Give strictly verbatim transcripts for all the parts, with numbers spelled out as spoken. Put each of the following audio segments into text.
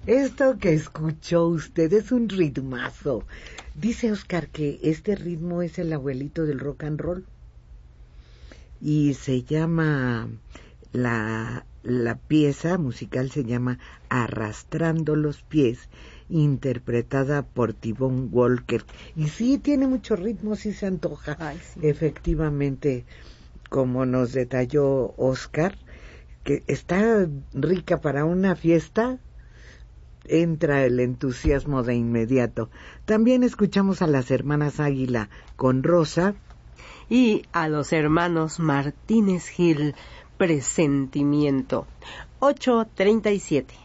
Esto que escuchó usted es un ritmazo. Dice Oscar que este ritmo es el abuelito del rock and roll. Y se llama, la, la pieza musical se llama Arrastrando los pies, interpretada por T-Bone Walker. Y sí, tiene mucho ritmo, sí se antoja. Ay, sí. Efectivamente, como nos detalló Oscar, que está rica para una fiesta, entra el entusiasmo de inmediato. También escuchamos a las hermanas Águila con Rosa. Y a los hermanos Martínez Gil, Presentimiento. ocho treinta y siete.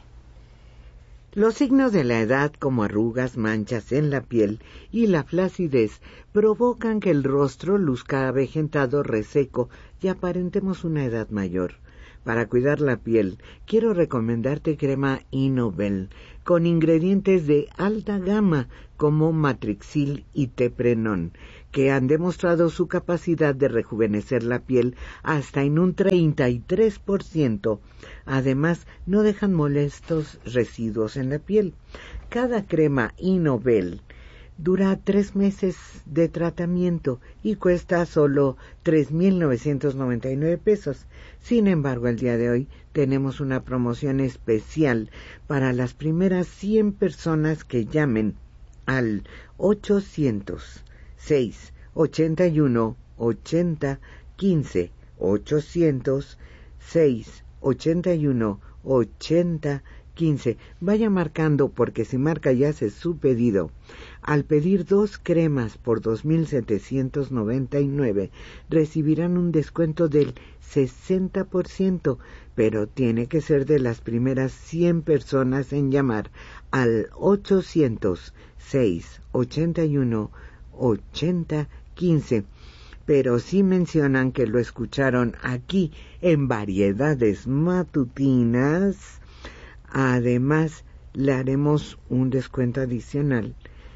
Los signos de la edad, como arrugas, manchas en la piel y la flacidez, provocan que el rostro luzca avejentado, reseco y aparentemos una edad mayor. Para cuidar la piel, quiero recomendarte crema Innovel, con ingredientes de alta gama como Matrixil y Teprenón, que han demostrado su capacidad de rejuvenecer la piel hasta en un treinta y tres por ciento. Además, no dejan molestos residuos en la piel. Cada crema Innovel dura tres meses de tratamiento y cuesta solo tres mil novecientos noventa y nueve pesos. Sin embargo, el día de hoy tenemos una promoción especial para las primeras cien personas que llamen al ochocientos seis ochenta y uno ochenta quince, ochocientos seis ochenta y uno ochenta quince. Vaya marcando, porque si marca ya hace su pedido. Al pedir dos cremas por dos mil setecientos noventa y nueve, recibirán un descuento del sesenta por ciento, pero tiene que ser de las primeras cien personas en llamar al ochocientos seis ochenta y uno ochenta quince. Pero si mencionan que lo escucharon aquí en Variedades Matutinas, además le haremos un descuento adicional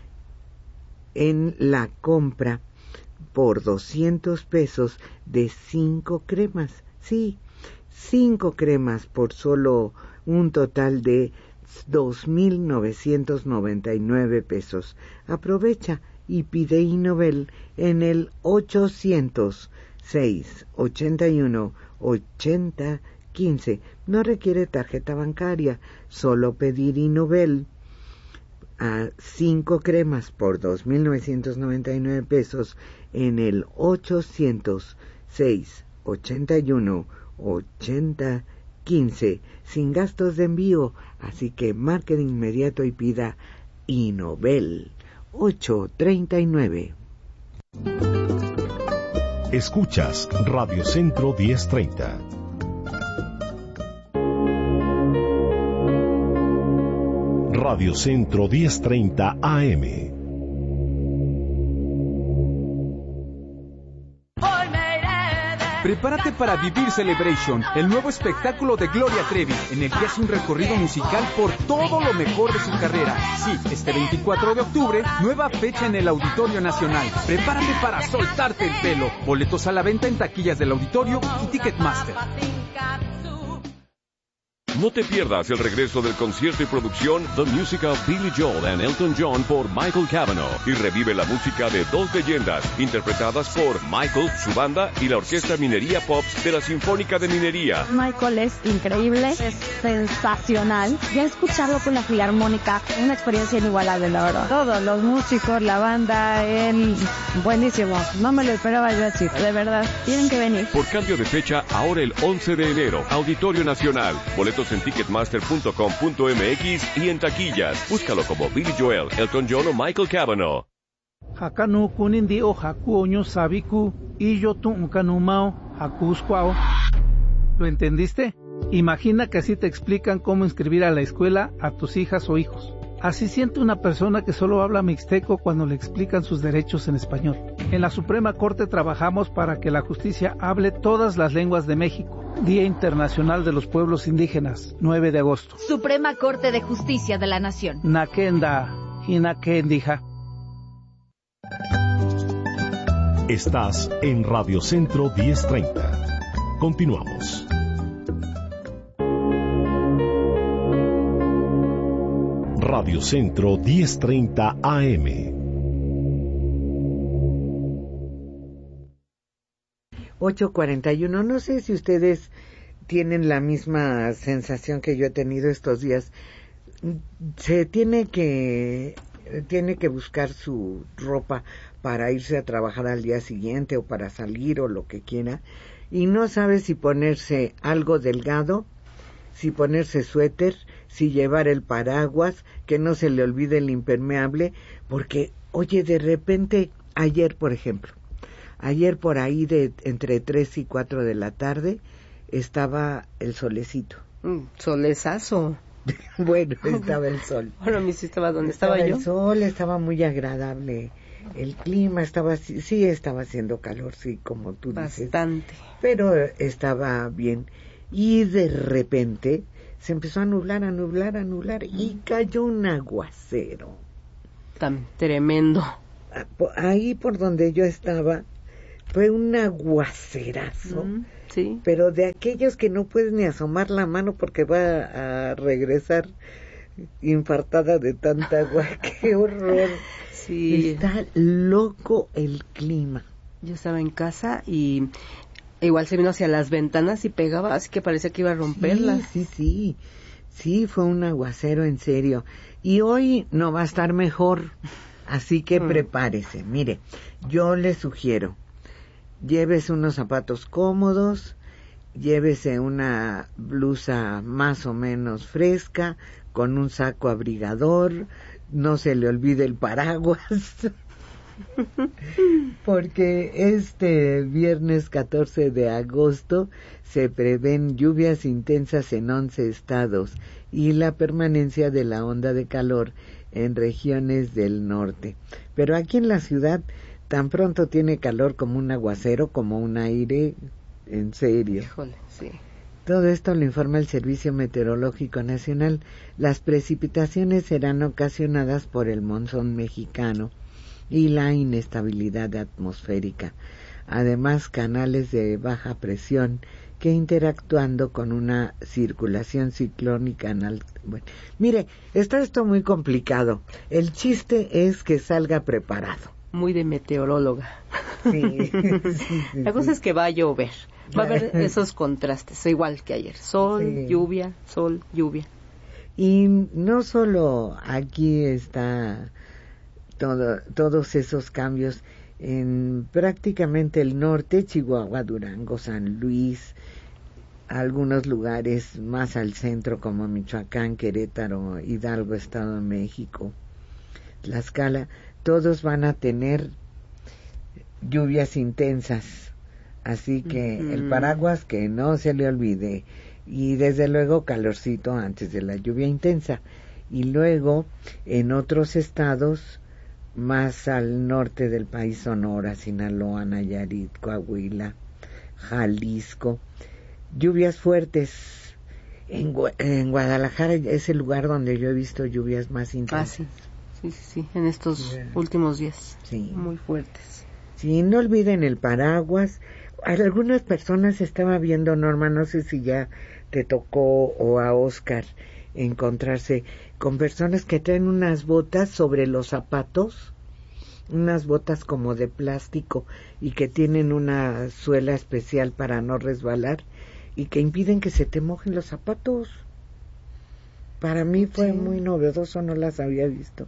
en la compra por doscientos pesos de cinco cremas. Sí, cinco cremas por solo un total de dos mil novecientos noventa y nueve pesos. Aprovecha y pide Innovel en el ochocientos seis ochenta y uno ochenta quince. No requiere tarjeta bancaria, solo pedir Innovel a cinco cremas por dos mil novecientos noventa y nueve pesos en el ochocientos seis ochenta y uno ochenta quince, sin gastos de envío. Así que marque de inmediato y pida Innovel. ocho treinta y nueve. Escuchas Radio Centro diez treinta. Radio Centro diez treinta A M. Prepárate para vivir Celebration, el nuevo espectáculo de Gloria Trevi, en el que hace un recorrido musical por todo lo mejor de su carrera. Sí, este veinticuatro de octubre, nueva fecha en el Auditorio Nacional. Prepárate para soltarte el pelo. Boletos a la venta en taquillas del auditorio y Ticketmaster. No te pierdas el regreso del concierto y producción The Music of Billy Joel and Elton John por Michael Cavanaugh, y revive la música de dos leyendas interpretadas por Michael, su banda y la Orquesta Minería Pops de la Sinfónica de Minería. Michael es increíble, es sensacional. Ya escucharlo con la Filarmónica, una experiencia inigualable, la verdad. Todos los músicos, la banda, él, buenísimo. No me lo esperaba yo así, de verdad. Tienen que venir. Por cambio de fecha, ahora el once de enero, Auditorio Nacional. Boletos en ticketmaster punto com punto m x y en taquillas. Búscalo como Billy Joel, Elton John o Michael Cavanaugh. Hakanu kunindi o haku oño sabiku y yo tu unkanumao hakusquao. ¿Lo entendiste? Imagina que así te explican cómo inscribir a la escuela a tus hijas o hijos. Así siente una persona que solo habla mixteco cuando le explican sus derechos en español. En la Suprema Corte trabajamos para que la justicia hable todas las lenguas de México. Día Internacional de los Pueblos Indígenas, nueve de agosto. Suprema Corte de Justicia de la Nación. Nakenda, Hinakendija. Estás en Radio Centro diez treinta. Continuamos. Radio Centro diez treinta A M. ocho cuarenta y uno. No sé si ustedes tienen la misma sensación que yo he tenido estos días. Se tiene que tiene que buscar su ropa para irse a trabajar al día siguiente o para salir o lo que quiera, y no sabe si ponerse algo delgado, si ponerse suéter, si llevar el paraguas, que no se le olvide el impermeable, porque, oye, de repente, ayer, por ejemplo, ayer por ahí de entre tres y cuatro de la tarde, estaba el solecito. Mm, solezazo. Bueno, estaba el sol. Bueno, mi sí estaba donde estaba, estaba yo. El sol, estaba muy agradable. El clima estaba, sí estaba haciendo calor, sí, como tú dices. Bastante. Pero estaba bien. Y de repente se empezó a nublar, a nublar, a nublar y cayó un aguacero. Tan tremendo. Ahí por donde yo estaba fue un aguacerazo. Mm, sí. Pero de aquellos que no puedes ni asomar la mano porque va a regresar infartada de tanta agua. ¡Qué horror! Sí. Está loco el clima. Yo estaba en casa y igual se vino hacia las ventanas y pegaba, así que parecía que iba a romperlas. Sí, sí, sí. Sí, fue un aguacero en serio. Y hoy no va a estar mejor, así que mm. prepárese. Mire, yo le sugiero, llévese unos zapatos cómodos, llévese una blusa más o menos fresca, con un saco abrigador, no se le olvide el paraguas, porque este viernes catorce de agosto se prevén lluvias intensas en once estados y la permanencia de la onda de calor en regiones del norte. Pero aquí en la ciudad tan pronto tiene calor como un aguacero, como un aire, en serio. Híjole, sí. Todo esto lo informa el Servicio Meteorológico Nacional. Las precipitaciones serán ocasionadas por el monzón mexicano y la inestabilidad atmosférica. Además, canales de baja presión que interactuando con una circulación ciclónica en alto. Bueno, mire, está esto muy complicado. El chiste es que salga preparado. Muy de meteoróloga. Sí, sí, sí, la cosa sí. es que va a llover. Va a haber esos contrastes, igual que ayer. Sol, sí. lluvia, sol, lluvia. Y no solo aquí está todo, todos esos cambios en prácticamente el norte, Chihuahua, Durango, San Luis, algunos lugares más al centro como Michoacán, Querétaro, Hidalgo, Estado de México, Tlaxcala, todos van a tener lluvias intensas. Así que uh-huh. el paraguas que no se le olvide, y desde luego calorcito antes de la lluvia intensa. Y luego en otros estados más al norte del país, Sonora, Sinaloa, Nayarit, Coahuila, Jalisco, lluvias fuertes. En, Gu- en Guadalajara es el lugar donde yo he visto lluvias más intensas. Ah, sí, sí, sí, sí. en estos yeah. últimos días, sí. muy fuertes. Sí, no olviden el paraguas. Algunas personas estaba viendo, Norma, no sé si ya te tocó o a Oscar encontrarse con personas que traen unas botas sobre los zapatos, unas botas como de plástico y que tienen una suela especial para no resbalar y que impiden que se te mojen los zapatos. Para mí fue sí. muy novedoso, no las había visto.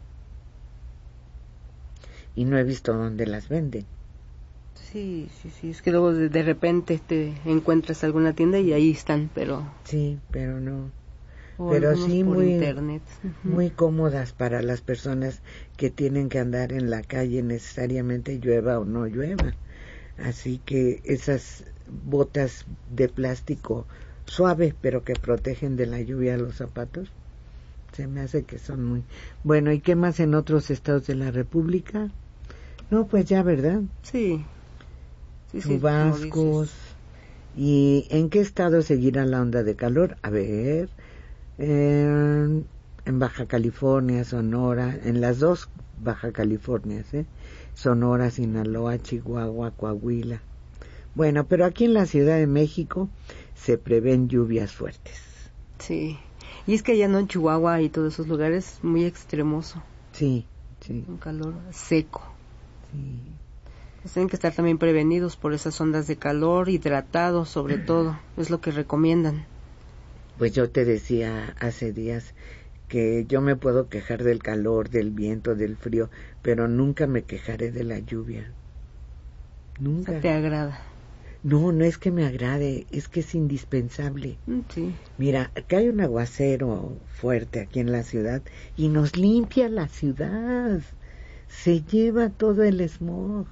Y no he visto dónde las venden. Sí, sí, sí, es que luego de, de repente te encuentras alguna tienda y ahí están, pero... Sí, pero no. O pero sí por muy, internet. muy cómodas para las personas que tienen que andar en la calle necesariamente llueva o no llueva. Así que esas botas de plástico suave, pero que protegen de la lluvia los zapatos, se me hace que son muy... Bueno, ¿y qué más en otros estados de la República? No, pues ya, ¿verdad? Sí. Sí, sí, chubascos. ¿Y en qué estado seguirá la onda de calor? A ver, eh, en Baja California, Sonora, en las dos Baja Californias, ¿eh? Sonora, Sinaloa, Chihuahua, Coahuila. Bueno, pero aquí en la Ciudad de México se prevén lluvias fuertes. Sí, Y es que allá no en Chihuahua y todos esos lugares muy extremoso. Sí, sí. Un calor seco. Sí. Pues tienen que estar también prevenidos por esas ondas de calor, hidratados sobre todo, es lo que recomiendan. Pues yo te decía hace días que yo me puedo quejar del calor, del viento, del frío, pero nunca me quejaré de la lluvia. Nunca. O sea, ¿te agrada? No, no es que me agrade, es que es indispensable. Sí. Mira, acá hay un aguacero fuerte aquí en la ciudad y nos limpia la ciudad. Se lleva todo el smog.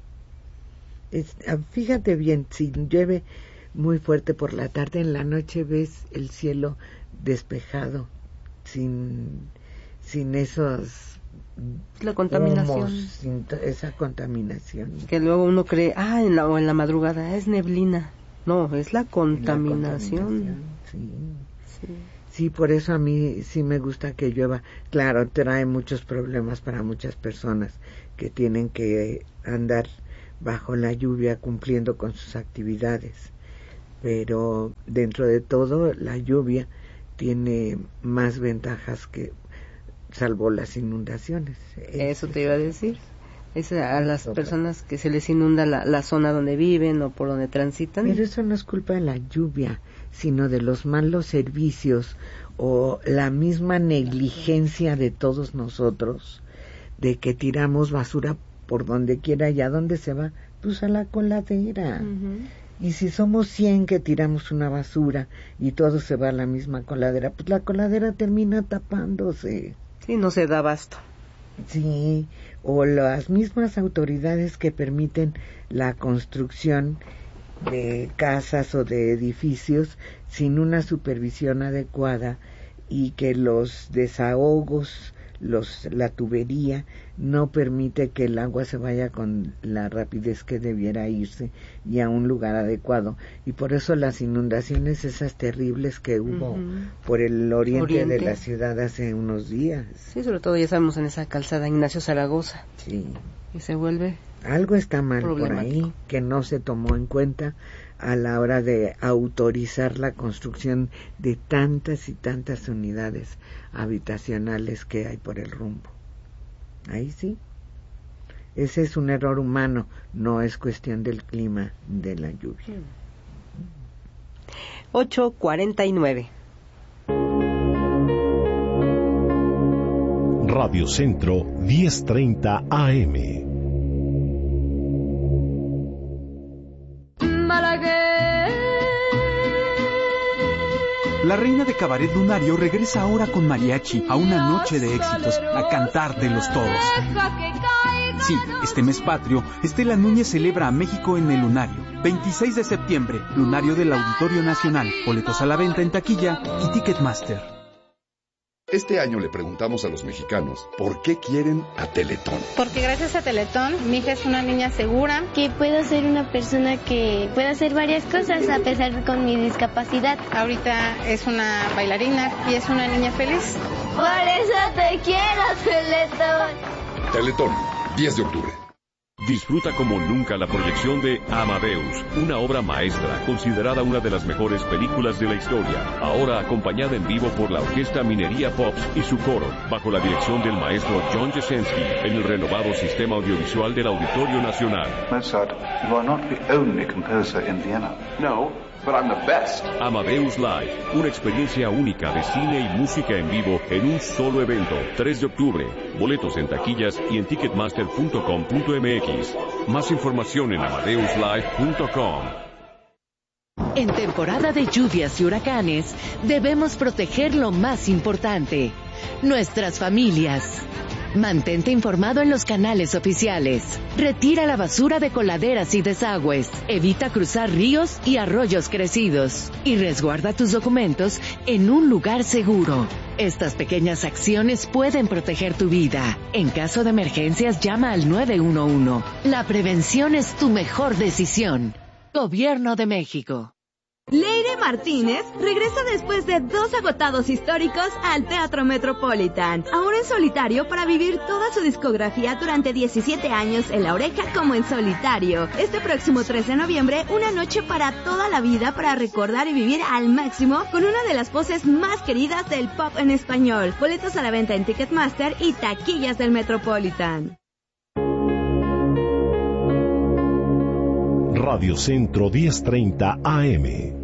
Es, fíjate bien, si llueve muy fuerte por la tarde, en la noche ves el cielo despejado, sin, sin esos la contaminación, humos, sin esa contaminación. Que luego uno cree, ah, en la, o en la madrugada es neblina. No, es la contaminación. La contaminación, sí. Sí. Sí, por eso a mí sí me gusta que llueva. Claro, trae muchos problemas para muchas personas que tienen que andar bajo la lluvia cumpliendo con sus actividades. Pero dentro de todo, la lluvia tiene más ventajas que, salvo las inundaciones. Eso te iba a decir. Es a las personas que se les inunda la, la zona donde viven o por donde transitan. Pero eso no es culpa de la lluvia, sino de los malos servicios o la misma negligencia de todos nosotros, de que tiramos basura por donde quiera. ¿Y a dónde se va? Pues a la coladera. Uh-huh. Y si somos cien que tiramos una basura y todo se va a la misma coladera, pues la coladera termina tapándose. Sí, no se da abasto. Sí, o las mismas autoridades que permiten la construcción de casas o de edificios sin una supervisión adecuada y que los desahogos, los, la tubería no permite que el agua se vaya con la rapidez que debiera irse y a un lugar adecuado, y por eso las inundaciones esas terribles que hubo uh-huh. por el oriente, oriente de la ciudad hace unos días. Sí, sobre todo ya sabemos en esa calzada Ignacio Zaragoza. Sí. Y se vuelve algo está mal por ahí que no se tomó en cuenta a la hora de autorizar la construcción de tantas y tantas unidades habitacionales que hay por el rumbo. Ahí sí. Ese es un error humano, no es cuestión del clima, de la lluvia. ocho cuarenta y nueve. Radio Centro diez treinta A M. La reina de Cabaret Lunario regresa ahora con mariachi a una noche de éxitos, a cantar de los todos. Sí, este mes patrio, Estela Núñez celebra a México en el Lunario. veintiséis de septiembre, Lunario del Auditorio Nacional. Boletos a la venta en taquilla y Ticketmaster. Este año le preguntamos a los mexicanos por qué quieren a Teletón. Porque gracias a Teletón, mi hija es una niña segura. Que puedo ser una persona que pueda hacer varias cosas a pesar de con mi discapacidad. Ahorita es una bailarina y es una niña feliz. Por eso te quiero, Teletón. Teletón, diez de octubre. Disfruta como nunca la proyección de Amadeus, una obra maestra considerada una de las mejores películas de la historia, ahora acompañada en vivo por la Orquesta Minería Pops y su coro, bajo la dirección del maestro John Jasenski, en el renovado sistema audiovisual del Auditorio Nacional. Mozart, you are not the only composer in Vienna. No, but I'm the best. Amadeus Live, una experiencia única de cine y música en vivo en un solo evento, tres de octubre. Boletos en taquillas y en ticketmaster punto com punto m x. Más información en amadeus live punto com. En temporada de lluvias y huracanes, debemos proteger lo más importante, nuestras familias. Mantente informado en los canales oficiales. Retira la basura de coladeras y desagües. Evita cruzar ríos y arroyos crecidos. Y resguarda tus documentos en un lugar seguro. Estas pequeñas acciones pueden proteger tu vida. En caso de emergencias, llama al nueve uno uno. La prevención es tu mejor decisión. Gobierno de México. Leire Martínez regresa después de dos agotados históricos al Teatro Metropolitan, ahora en solitario para vivir toda su discografía durante diecisiete años en La Oreja como en solitario. Este próximo tres de noviembre, una noche para toda la vida para recordar y vivir al máximo con una de las voces más queridas del pop en español. Boletos a la venta en Ticketmaster y taquillas del Metropolitan. Radio Centro diez treinta A M.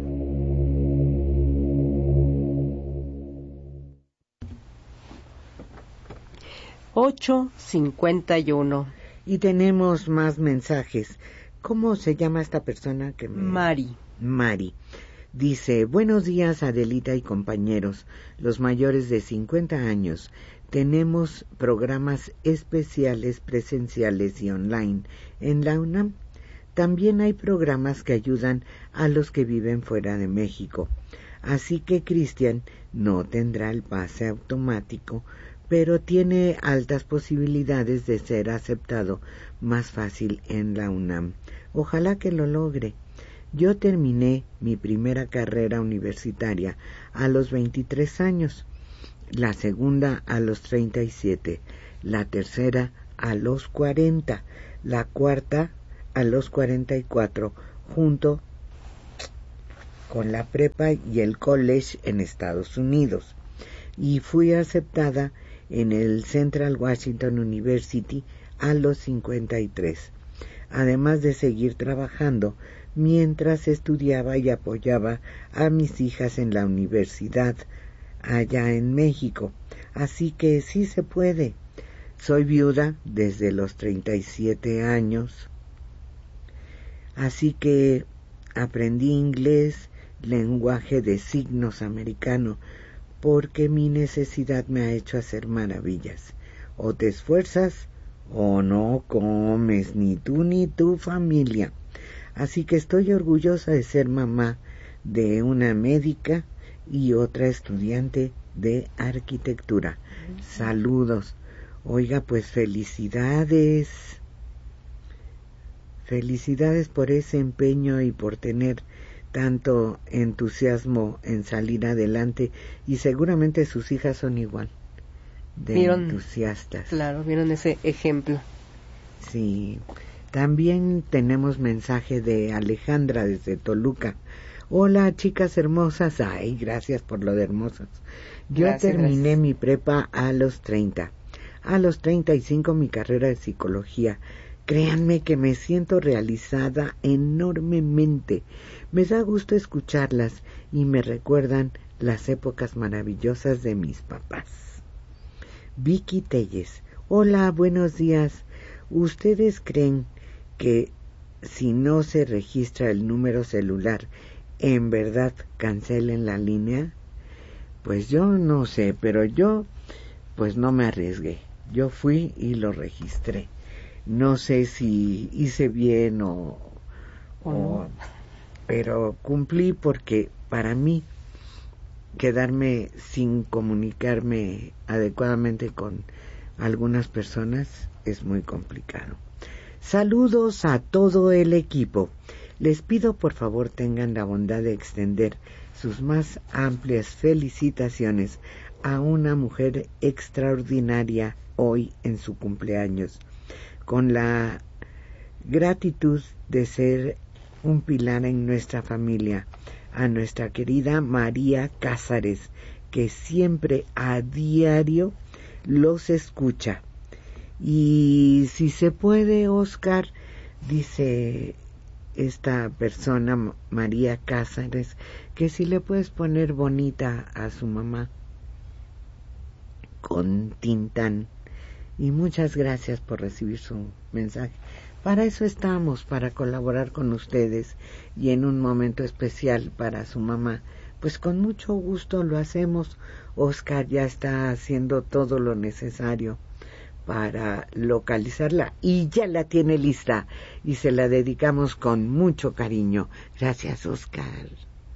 ocho cincuenta y uno. Y tenemos más mensajes. ¿Cómo se llama esta persona que me... Mari. Mari. Dice, buenos días Adelita y compañeros, los mayores de cincuenta años. Tenemos programas especiales presenciales y online en la UNAM. También hay programas que ayudan a los que viven fuera de México. Así que Cristian no tendrá el pase automático, pero tiene altas posibilidades de ser aceptado más fácil en la UNAM. Ojalá que lo logre. Yo terminé mi primera carrera universitaria a los veintitrés años, la segunda a los treinta y siete, la tercera a los cuarenta, la cuarta a los cuarenta y cuatro, junto con la prepa y el college en Estados Unidos. Y fui aceptada en el Central Washington University a los cincuenta y tres, además de seguir trabajando mientras estudiaba y apoyaba a mis hijas en la universidad allá en México. Así que sí se puede. Soy viuda desde los treinta y siete años, así que aprendí inglés, lenguaje de signos americano, porque mi necesidad me ha hecho hacer maravillas. O te esfuerzas o no comes, ni tú ni tu familia. Así que estoy orgullosa de ser mamá de una médica y otra estudiante de arquitectura. Saludos. Oiga, pues felicidades. Felicidades por ese empeño y por tener tanto entusiasmo en salir adelante, y seguramente sus hijas son igual de ¿Vieron, entusiastas. Claro, vieron ese ejemplo. Sí. También tenemos mensaje de Alejandra desde Toluca. Hola, chicas hermosas. Ay, gracias por lo de hermosas. Yo gracias, terminé gracias. mi prepa a los treinta. A los treinta y cinco mi carrera de psicología. Créanme que me siento realizada enormemente. Me da gusto escucharlas y me recuerdan las épocas maravillosas de mis papás. Vicky Telles. Hola, buenos días. ¿Ustedes creen que si no se registra el número celular, en verdad cancelen la línea? Pues yo no sé, pero yo pues no me arriesgué. Yo fui y lo registré. No sé si hice bien o, o no, pero cumplí, porque para mí quedarme sin comunicarme adecuadamente con algunas personas es muy complicado. Saludos a todo el equipo. Les pido por favor tengan la bondad de extender sus más amplias felicitaciones a una mujer extraordinaria hoy en su cumpleaños, con la gratitud de ser un pilar en nuestra familia, a nuestra querida María Cázares, que siempre a diario los escucha. Y si se puede, Oscar, dice esta persona, María Cázares, que si le puedes poner bonita a su mamá con Tintán. Y muchas gracias por recibir su mensaje. Para eso estamos, para colaborar con ustedes, y en un momento especial para su mamá, pues con mucho gusto lo hacemos. Oscar ya está haciendo todo lo necesario para localizarla y ya la tiene lista y se la dedicamos con mucho cariño. Gracias, Oscar.